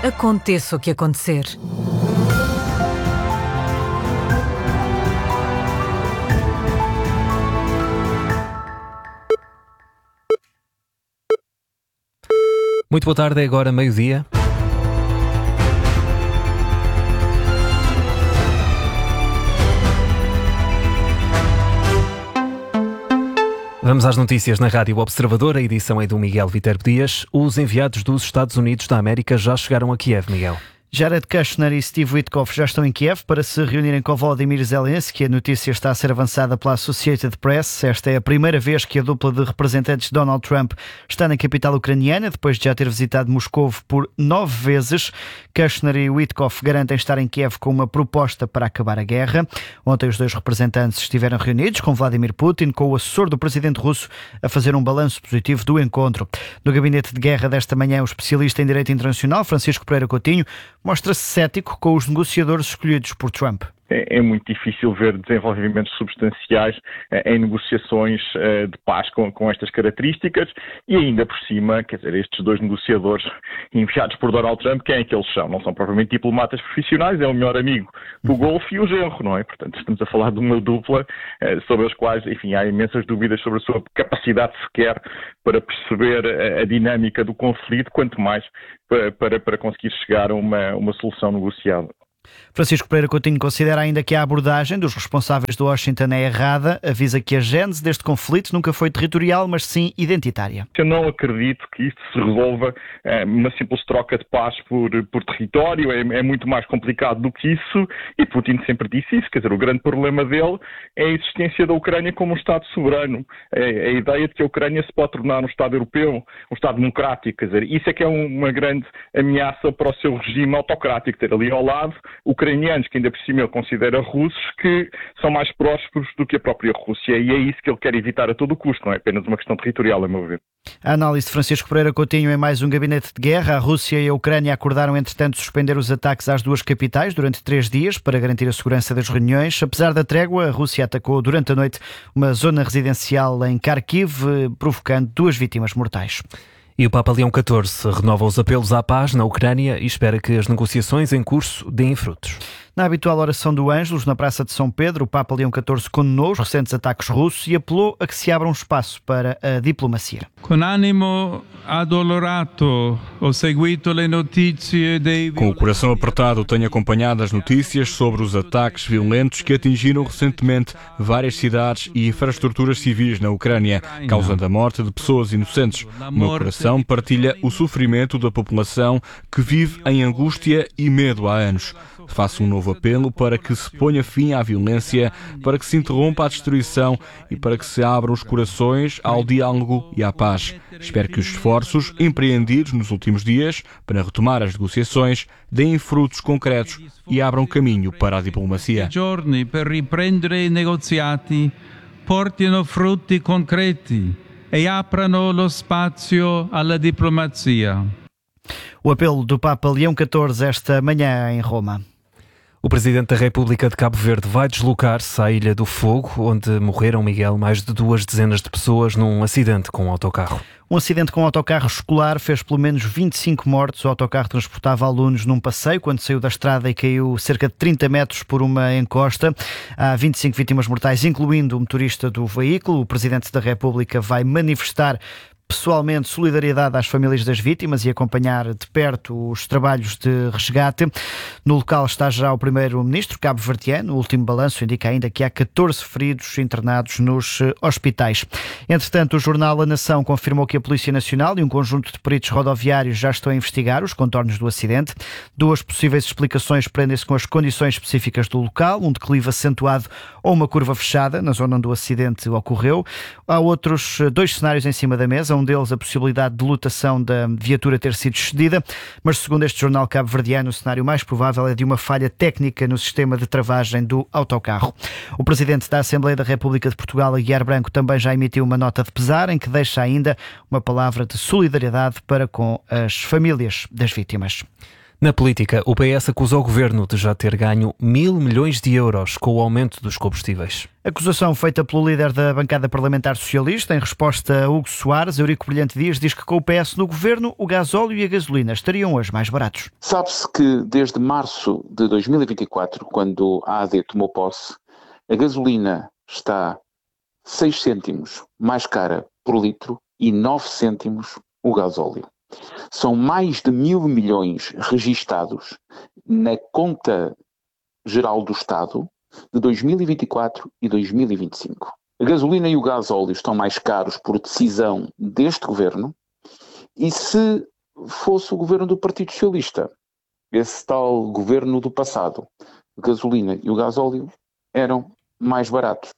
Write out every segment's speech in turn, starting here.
Aconteça o que acontecer. Muito boa tarde, é agora meio-dia. Vamos às notícias na Rádio Observador. A edição é do Miguel Viterbo Dias. Os enviados dos Estados Unidos da América já chegaram a Kiev, Miguel. Jared Kushner e Steve Witkoff já estão em Kiev para se reunirem com Volodymyr Zelensky. A notícia está a ser avançada pela Associated Press. Esta é a primeira vez que a dupla de representantes de Donald Trump está na capital ucraniana, depois de já ter visitado Moscou por 9 vezes. Kushner e Witkoff garantem estar em Kiev com uma proposta para acabar a guerra. Ontem os dois representantes estiveram reunidos com Vladimir Putin, com o assessor do presidente russo a fazer um balanço positivo do encontro. No gabinete de guerra desta manhã, o especialista em direito internacional, Francisco Pereira Coutinho, mostra-se cético com os negociadores escolhidos por Trump. É muito difícil ver desenvolvimentos substanciais em negociações de paz com estas características e ainda por cima, quer dizer, estes dois negociadores enviados por Donald Trump, quem é que eles são? Não são propriamente diplomatas profissionais, é o melhor amigo do Golfo e o genro, não é? Portanto, estamos a falar de uma dupla sobre as quais, enfim, há imensas dúvidas sobre a sua capacidade sequer para perceber a dinâmica do conflito, quanto mais para conseguir chegar a uma solução negociada. Francisco Pereira Coutinho considera ainda que a abordagem dos responsáveis de Washington é errada. Avisa que a gênese deste conflito nunca foi territorial, mas sim identitária. Eu não acredito que isto se resolva uma simples troca de paz por território. É muito mais complicado do que isso e Putin sempre disse isso. Quer dizer, o grande problema dele é a existência da Ucrânia como um Estado soberano. É a ideia de que a Ucrânia se pode tornar um Estado europeu, um Estado democrático. Quer dizer, isso é que é uma grande ameaça para o seu regime autocrático. Ter ali ao lado ucranianos, que ainda por cima ele considera russos, que são mais prósperos do que a própria Rússia, e é isso que ele quer evitar a todo o custo, não é apenas uma questão territorial, a meu ver. A análise de Francisco Pereira Coutinho em mais um gabinete de guerra. A Rússia e a Ucrânia acordaram, entretanto, suspender os ataques às duas capitais durante 3 dias para garantir a segurança das reuniões. Apesar da trégua, a Rússia atacou durante a noite uma zona residencial em Kharkiv, provocando 2 vítimas mortais. E o Papa Leão XIV renova os apelos à paz na Ucrânia e espera que as negociações em curso deem frutos. Na habitual oração do Ângelus, na Praça de São Pedro, o Papa Leão XIV condenou os recentes ataques russos e apelou a que se abra um espaço para a diplomacia. Com ânimo adolorato, ho seguito le notizie dei... Com o coração apertado, tenho acompanhado as notícias sobre os ataques violentos que atingiram recentemente várias cidades e infraestruturas civis na Ucrânia, causando a morte de pessoas inocentes. O meu coração partilha o sofrimento da população que vive em angústia e medo há anos. Faço um novo apelo para que se ponha fim à violência, para que se interrompa a destruição e para que se abram os corações ao diálogo e à paz. Espero que os esforços empreendidos nos últimos dias para retomar as negociações deem frutos concretos e abram caminho para a diplomacia. Giorni per riprendere i negoziati portino frutti concreti e aprano lo spazio alla diplomazia. O apelo do Papa Leão XIV esta manhã em Roma. O Presidente da República de Cabo Verde vai deslocar-se à Ilha do Fogo, onde morreram, Miguel, mais de 2 dezenas de pessoas num acidente com um autocarro. Um acidente com um autocarro escolar fez pelo menos 25 mortos. O autocarro transportava alunos num passeio quando saiu da estrada e caiu cerca de 30 metros por uma encosta. Há 25 vítimas mortais, incluindo o motorista do veículo. O Presidente da República vai manifestar pessoalmente solidariedade às famílias das vítimas e acompanhar de perto os trabalhos de resgate. No local está já o primeiro-ministro cabo-verdiano. O último balanço indica ainda que há 14 feridos internados nos hospitais. Entretanto, o jornal A Nação confirmou que a Polícia Nacional e um conjunto de peritos rodoviários já estão a investigar os contornos do acidente. 2 possíveis explicações prendem-se com as condições específicas do local, um declive acentuado ou uma curva fechada na zona onde o acidente ocorreu. Há outros 2 cenários em cima da mesa. Um deles a possibilidade de lotação da viatura ter sido cedida, mas segundo este jornal cabo-verdiano, o cenário mais provável é de uma falha técnica no sistema de travagem do autocarro. O Presidente da Assembleia da República de Portugal, Aguiar Branco, também já emitiu uma nota de pesar em que deixa ainda uma palavra de solidariedade para com as famílias das vítimas. Na política, o PS acusa o governo de já ter ganho 1.000 milhões de euros com o aumento dos combustíveis. Acusação feita pelo líder da bancada parlamentar socialista. Em resposta a Hugo Soares, Eurico Brilhante Dias diz que com o PS no governo, o gasóleo e a gasolina estariam hoje mais baratos. Sabe-se que desde março de 2024, quando a AD tomou posse, a gasolina está 6 cêntimos mais cara por litro e 9 cêntimos o gasóleo. São mais de 1.000 milhões registados na conta geral do Estado de 2024 e 2025. A gasolina e o gasóleo estão mais caros por decisão deste governo, e se fosse o governo do Partido Socialista, esse tal governo do passado, a gasolina e o gasóleo eram mais baratos.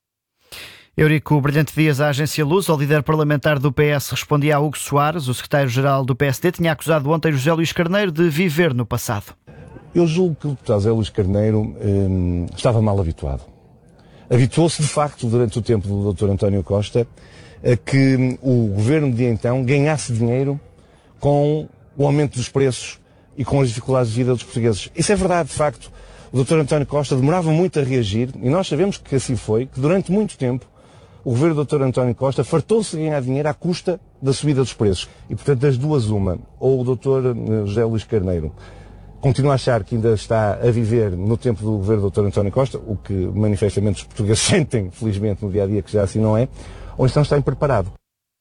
Eurico Brilhante Dias, à agência Luz. O líder parlamentar do PS respondia a Hugo Soares. O secretário-geral do PSD tinha acusado ontem José Luís Carneiro de viver no passado. Eu julgo que o deputado José Luís Carneiro estava mal habituado. Habituou-se, de facto, durante o tempo do Dr. António Costa, a que o governo de então ganhasse dinheiro com o aumento dos preços e com as dificuldades de vida dos portugueses. Isso é verdade, de facto. O Dr. António Costa demorava muito a reagir, e nós sabemos que assim foi, que durante muito tempo o governo do Dr. António Costa fartou-se de ganhar dinheiro à custa da subida dos preços. E, portanto, das duas uma. Ou o Dr. José Luís Carneiro continua a achar que ainda está a viver no tempo do governo do Dr. António Costa, o que manifestamente os portugueses sentem, felizmente, no dia-a-dia, que já assim não é, ou então está impreparado.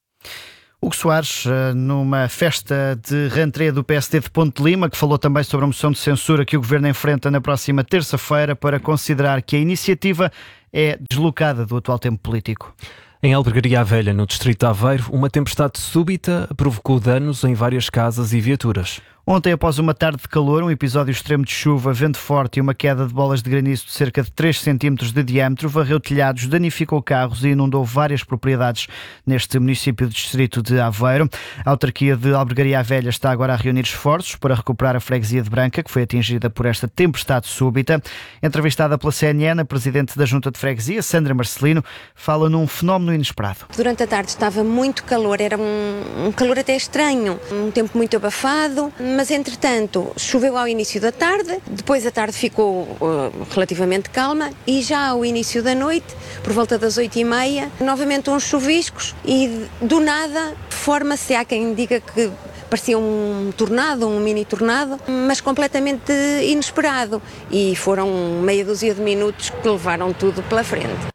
Hugo Soares, numa festa de rentrée do PSD de Ponte de Lima, que falou também sobre a moção de censura que o governo enfrenta na próxima terça-feira para considerar que a iniciativa é deslocada do atual tempo político. Em Albergaria Velha, no distrito de Aveiro, uma tempestade súbita provocou danos em várias casas e viaturas. Ontem, após uma tarde de calor, um episódio extremo de chuva, vento forte e uma queda de bolas de granizo de cerca de 3 centímetros de diâmetro, varreu telhados, danificou carros e inundou várias propriedades neste município do distrito de Aveiro. A autarquia de Albergaria Velha está agora a reunir esforços para recuperar a freguesia de Branca, que foi atingida por esta tempestade súbita. Entrevistada pela CNN, a presidente da Junta de Freguesia, Sandra Marcelino, fala num fenómeno inesperado. Durante a tarde estava muito calor, era um calor até estranho, um tempo muito abafado, mas entretanto choveu ao início da tarde, depois a tarde ficou relativamente calma e já ao início da noite, por volta das 8h30, novamente uns chuviscos e do nada forma-se, há quem diga que parecia um tornado, um mini tornado, mas completamente inesperado, e foram meia dúzia de minutos que levaram tudo pela frente.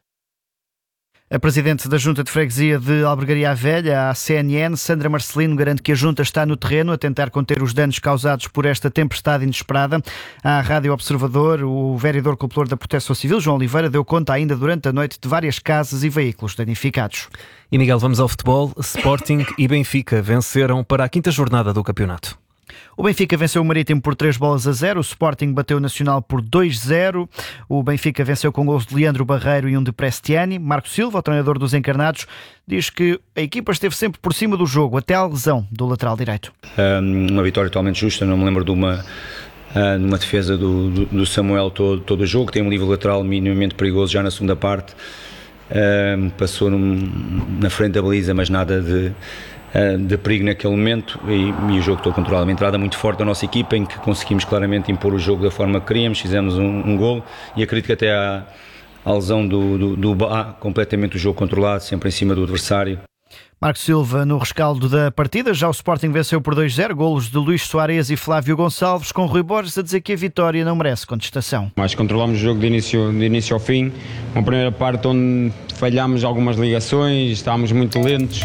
A presidente da Junta de Freguesia de Albergaria Velha, à CNN, Sandra Marcelino, garante que a Junta está no terreno a tentar conter os danos causados por esta tempestade inesperada. À Rádio Observador, o vereador cultor da Proteção Civil, João Oliveira, deu conta ainda durante a noite de várias casas e veículos danificados. E Miguel, vamos ao futebol. Sporting e Benfica venceram para a 5ª jornada do campeonato. O Benfica venceu o Marítimo por 3-0, o Sporting bateu o Nacional por 2-0, o Benfica venceu com gols de Leandro Barreiro e um de Prestiani. Marco Silva, o treinador dos encarnados, diz que a equipa esteve sempre por cima do jogo, até à lesão do lateral direito. Uma vitória totalmente justa, não me lembro de uma defesa do Samuel todo o jogo, tem um livro lateral minimamente perigoso já na segunda parte, passou na frente da baliza, mas nada de perigo naquele momento, e o jogo todo controlado. Uma entrada muito forte da nossa equipa, em que conseguimos claramente impor o jogo da forma que queríamos, fizemos um golo, e acredito que até à lesão do Bá, completamente o jogo controlado, sempre em cima do adversário. Marco Silva no rescaldo da partida. Já o Sporting venceu por 2-0, golos de Luís Soares e Flávio Gonçalves, com Rui Borges a dizer que a vitória não merece contestação. Mas controlámos o jogo de início ao fim, uma primeira parte onde falhámos algumas ligações, estávamos muito lentos.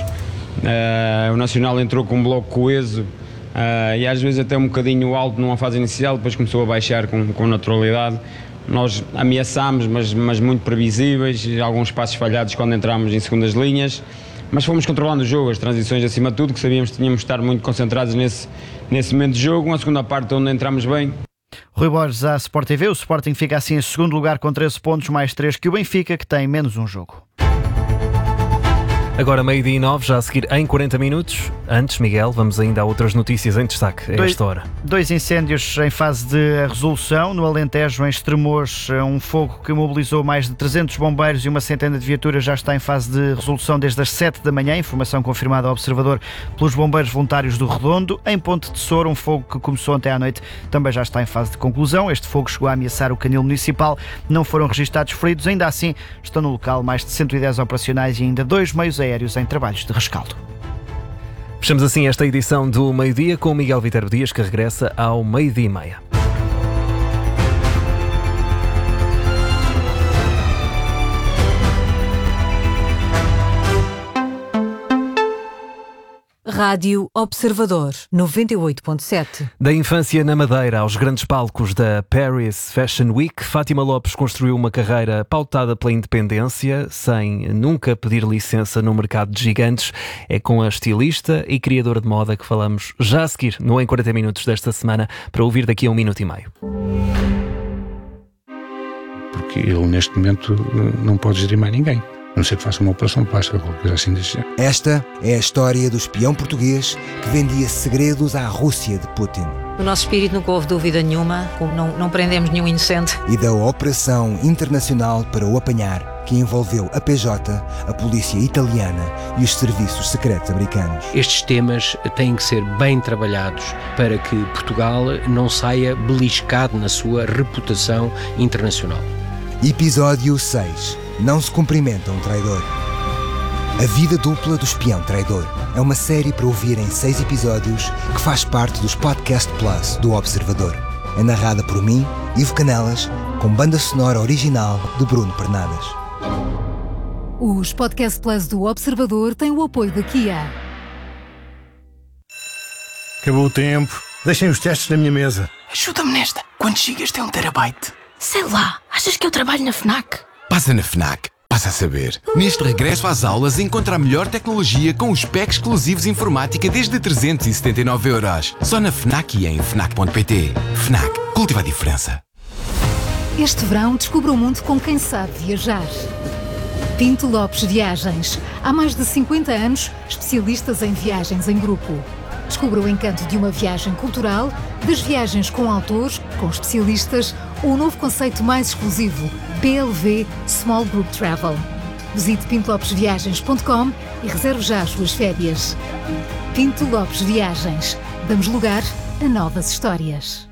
O Nacional entrou com um bloco coeso e às vezes até um bocadinho alto numa fase inicial, depois começou a baixar com naturalidade. Nós ameaçámos, mas muito previsíveis, alguns passos falhados quando entramos em segundas linhas, mas fomos controlando o jogo, as transições acima de tudo, que sabíamos que tínhamos de estar muito concentrados nesse momento de jogo. Uma segunda parte onde entramos bem. Rui Borges à Sport TV. O Sporting fica assim em segundo lugar com 13 pontos, mais 3 que o Benfica, que tem menos um jogo. Agora 12:09, já a seguir em 40 minutos. Antes, Miguel, vamos ainda a outras notícias em destaque a esta hora. 2 incêndios em fase de resolução. No Alentejo, em Estremoz, um fogo que mobilizou mais de 300 bombeiros e uma centena de viaturas já está em fase de resolução desde as 7 da manhã. Informação confirmada ao Observador pelos bombeiros voluntários do Redondo. Em Ponte de Soura, um fogo que começou ontem à noite também já está em fase de conclusão. Este fogo chegou a ameaçar o canil municipal. Não foram registados feridos. Ainda assim, estão no local mais de 110 operacionais e ainda 2 meios aéreos em trabalhos de rescaldo. Fechamos assim esta edição do Meio-Dia com o Miguel Viterbo Dias, que regressa ao 12:30. Rádio Observador 98.7. Da infância na Madeira aos grandes palcos da Paris Fashion Week, Fátima Lopes construiu uma carreira pautada pela independência, sem nunca pedir licença no mercado de gigantes. É com a estilista e criadora de moda que falamos já a seguir, no Em 40 Minutos desta semana, para ouvir daqui a 1 minuto e meio. Porque ele neste momento não pode gerir mais ninguém. A não ser que faça uma operação plástica ou qualquer coisa assim desse género. Esta é a história do espião português que vendia segredos à Rússia de Putin. No nosso espírito nunca houve dúvida nenhuma, não prendemos nenhum inocente. E da operação internacional para o apanhar, que envolveu a PJ, a polícia italiana e os serviços secretos americanos. Estes temas têm que ser bem trabalhados para que Portugal não saia beliscado na sua reputação internacional. Episódio 6. Não se cumprimenta um traidor. A vida dupla do espião traidor é uma série para ouvir em 6 episódios que faz parte dos Podcast Plus do Observador. É narrada por mim, Ivo Canelas, com banda sonora original de Bruno Pernadas. Os Podcast Plus do Observador têm o apoio da Kia. Acabou o tempo. Deixem os testes na minha mesa. Ajuda-me nesta. Quantos gigas tem 1 terabyte? Sei lá, achas que eu trabalho na FNAC? Passa na FNAC. Passa a saber. Neste regresso às aulas, encontra a melhor tecnologia com os packs exclusivos de informática desde 379€. Só na FNAC e em FNAC.pt. FNAC. Cultiva a diferença. Este verão, descubra o mundo com quem sabe viajar. Pinto Lopes Viagens. Há mais de 50 anos, especialistas em viagens em grupo. Descubra o encanto de uma viagem cultural, das viagens com autores, com especialistas, ou o novo conceito mais exclusivo, PLV Small Group Travel. Visite pintolopesviagens.com e reserve já as suas férias. Pinto Lopes Viagens. Damos lugar a novas histórias.